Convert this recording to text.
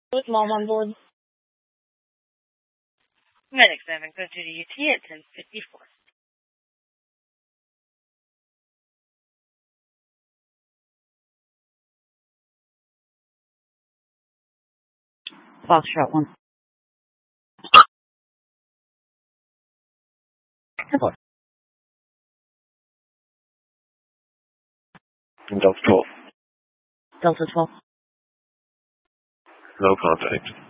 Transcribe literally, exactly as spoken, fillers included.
With mom on board. Medic seven, go to the U T at ten fifty-four. Foxtrot one. Delta twelve. Delta twelve. No contact.